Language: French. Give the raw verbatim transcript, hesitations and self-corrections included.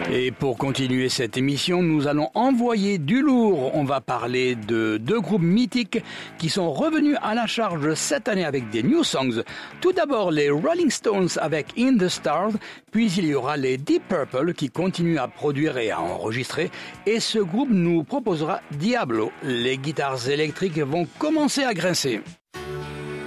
Et pour continuer cette émission, nous allons envoyer du lourd. On va parler de deux groupes mythiques qui sont revenus à la charge cette année avec des new songs. Tout d'abord, les Rolling Stones avec In the Stars, puis il y aura les Deep Purple qui continuent à produire et à enregistrer. Et ce groupe nous proposera Diablo. Les guitares électriques vont commencer à grincer.